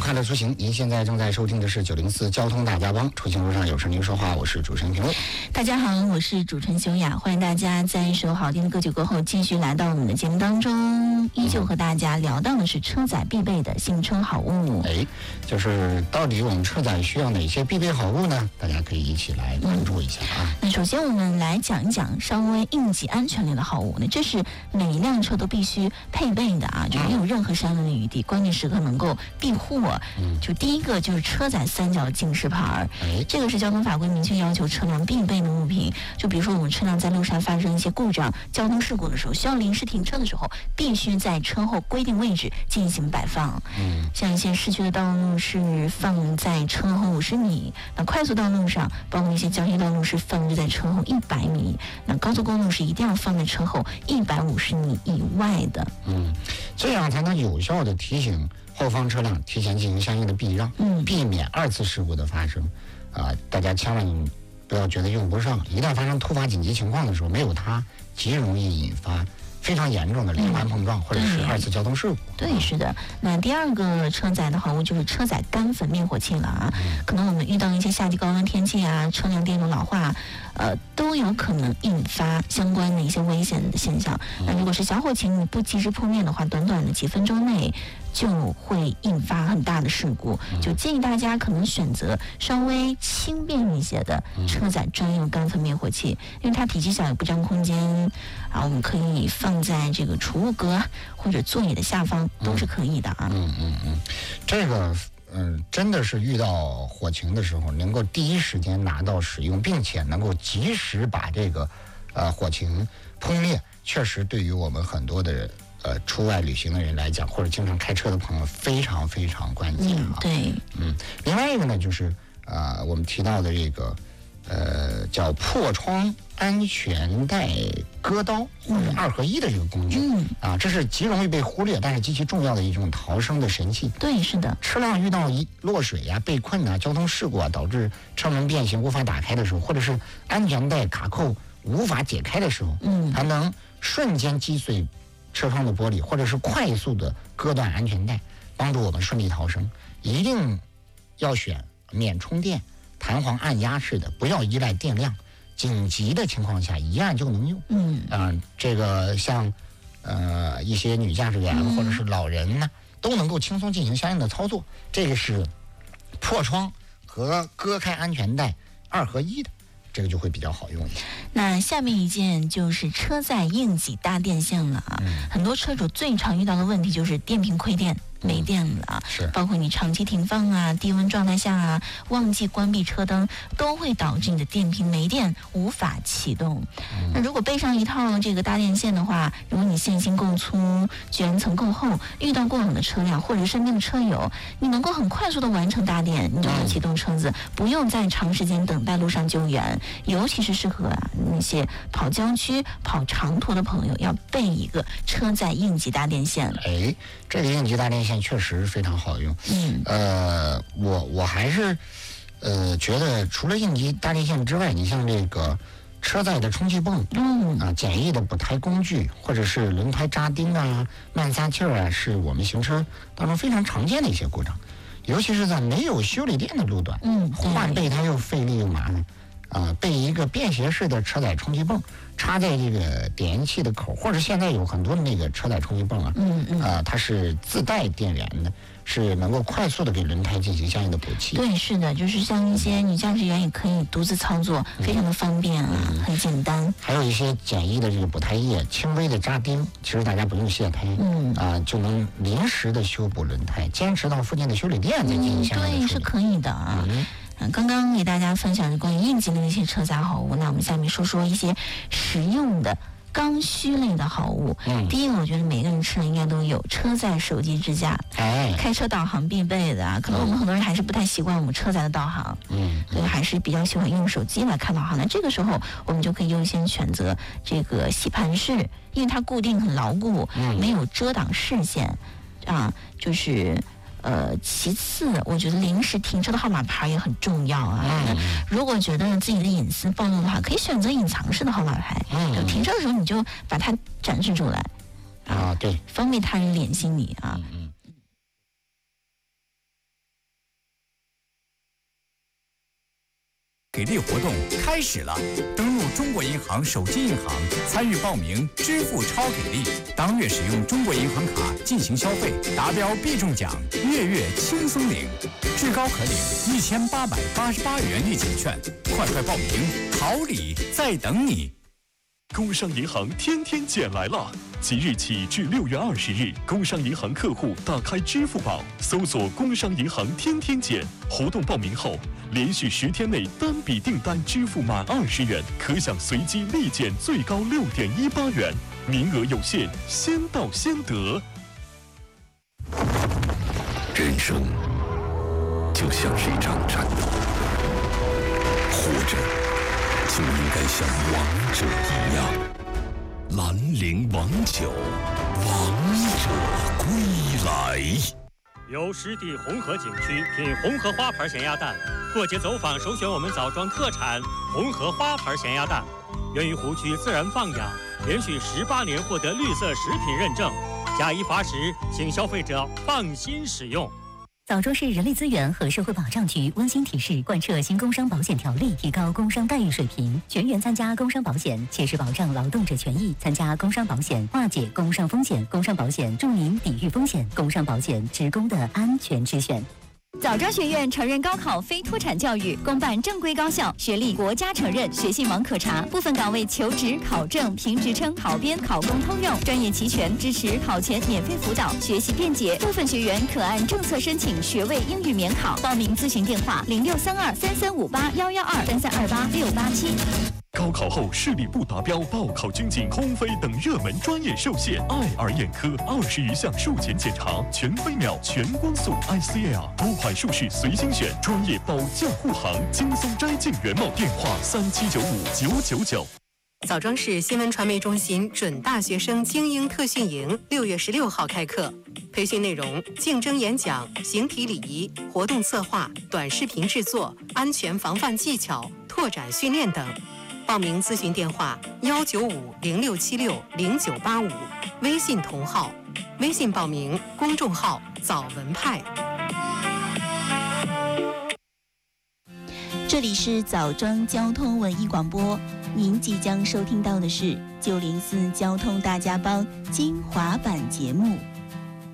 快乐出行，您现在正在收听的是904交通大家帮，出行路上有事您说话，我是主持人评论。 大家好，我是主持人修雅，欢迎大家在一首好听的歌曲过后，继续来到我们的节目当中，依旧和大家聊到的是车载必备的新车好物。 就是到底我们车载需要哪些必备好物呢？大家可以一起来关注一下啊。 那首先我们来讲一讲稍微应急安全类的好物，那这是每一辆车都必须配备的啊，就没有任何商量的余地，关键时刻能够避祸。就第一个就是车载三角警示牌，这个是交通法规明确要求车辆必备的物品。就比如说我们车辆在路上发生一些故障、交通事故的时候，需要临时停车的时候，必须在车后规定位置进行摆放。像一些市区的道路是放在车后50米，那快速道路上，包括一些郊区道路是放置在车后100米，那高速公路是一定要放在车后150米以外的。 这样才能有效的提醒后方车辆提前进行相应的避让，避免二次事故的发生。大家千万不要觉得用不上，一旦发生突发紧急情况的时候，没有它，极容易引发非常严重的连环碰撞或者是二次交通事故。 对，是的。那第二个车载的好物就是车载干粉灭火器了啊。可能我们遇到一些夏季高温天气啊，车辆电路老化，都有可能引发相关的一些危险的现象。那如果是小火情你不及时扑灭的话，短短的几分钟内就会引发很大的事故。就建议大家可能选择稍微轻便一些的车载专用干粉灭火器，因为它体积小，也不占空间啊，我们可以放在这个储物格或者座椅的下方，都是可以的啊。 这个真的是遇到火情的时候，能够第一时间拿到使用，并且能够及时把这个火情扑灭，确实对于我们很多的人出外旅行的人来讲，或者经常开车的朋友非常非常关键啊。 对。 另外一个呢，就是我们提到的这个叫破窗安全带割刀或者2合1的这个工具。这是极容易被忽略，但是极其重要的一种逃生的神器。 对，是的。 车辆遇到落水啊、被困啊、交通事故啊，导致车门变形无法打开的时候，或者是安全带卡扣无法解开的时候，还能瞬间击碎车窗的玻璃，或者是快速的割断安全带，帮助我们顺利逃生。一定要选免充电、弹簧按压式的，不要依赖电量，紧急的情况下一按就能用。这个像一些女驾驶员或者是老人呢，都能够轻松进行相应的操作。这个是破窗和割开安全带2合1的，这个就会比较好用一些。 那下面一件就是车载应急搭电线了啊。很多车主最常遇到的问题就是电瓶亏电。没电了，包括你长期停放啊、低温状态下啊、忘记关闭车灯，都会导致你的电瓶没电，无法启动。那如果备上一套这个搭电线的话，如果你线芯够粗、卷层够厚，遇到过往的车辆或者身边的车友，你能够很快速的完成搭电，你就能启动车子，不用再长时间等待路上救援。尤其是适合那些跑郊区、跑长途的朋友，要备一个车载应急搭电线。 这个应急搭电线确实非常好用。我还是觉得除了应急搭电线之外，你像这个车载的充气泵，简易的补胎工具，或者是轮胎扎钉啊、慢撒气啊，是我们行车当中非常常见的一些故障，尤其是在没有修理店的路段，换备胎又费力又麻烦。备一个便携式的车载充气泵，插在这个点烟器的口，或者现在有很多的那个车载充气泵它是自带电源的，是能够快速的给轮胎进行相应的补气。 对，是的，就是像一些女驾驶员也可以独自操作，非常的方便很简单。 还有一些简易的这个补胎液，轻微的扎钉，其实大家不用卸胎，就能临时的修补轮胎，坚持到附近的修理店再进行相应的处理。 对，是可以的啊。刚刚给大家分享的关于应急的一些车载好物，那我们下面说说一些实用的刚需类的好物。第一个，我觉得每个人车应该都有车载手机支架，开车导航必备的啊。可能我们很多人还是不太习惯我们车载的导航，所以还是比较喜欢用手机来看导航。那这个时候，我们就可以优先选择这个吸盘式，因为它固定很牢固，没有遮挡视线就是。其次，我觉得临时停车的号码牌也很重要啊。如果觉得自己的隐私暴露的话，可以选择隐藏式的号码牌。就停车的时候你就把它展示出来对， 方便他人联系你啊。 给力活动开始了！登录中国银行手机银行参与报名支付超给力，当月使用中国银行卡进行消费，达标必中奖，月月轻松领，至高可领1888元立减券，快报名，好礼在等你！ 工商银行天天减来了！即日起至6月20日，工商银行客户打开支付宝，搜索“工商银行天天减”活动报名后，连续10天内单笔订单支付满20元，可享随机立减最高6.18元，名额有限，先到先得。 人生就像是一场战斗，活着就应该像王者一样。兰陵王酒，王者归来。 由湿地红河景区品红河花牌咸鸭蛋，过节走访首选我们枣庄特产红河花牌咸鸭蛋，源于湖区自然放养，连续18年获得绿色食品认证，假一罚10，请消费者放心使用。 枣庄市人力资源和社会保障局温馨提示：贯彻新工商保险条例，提高工伤待遇水平，全员参加工伤保险，切实保障劳动者权益。参加工伤保险，化解工伤风险。工伤保险助您抵御风险。工伤保险，职工的安全之选。 枣庄学院承认高考非脱产教育，公办正规高校，学历国家承认，学信网可查。部分岗位求职、考证、评职称、考编、考公通用，专业齐全，支持考前免费辅导，学习便捷。部分学员可按政策申请学位英语免考。报名咨询电话：063233581123286887。 高考后视力不达标、报考军警、空飞等热门专业受限，爱尔眼科20余项术前检查，全飞秒、全光速 ICL， 多款术式随心选，专业保驾护航，轻松摘镜原貌。电话37959999。 枣庄市新闻传媒中心准大学生精英特训营6月16号开课，培训内容：竞争演讲、形体礼仪、活动策划、短视频制作、安全防范技巧、拓展训练等。报名咨询电话：19506760985，微信同号，微信报名公众号枣文派。 这里是枣庄交通文艺广播，您即将收听到的是904交通大家帮精华版节目。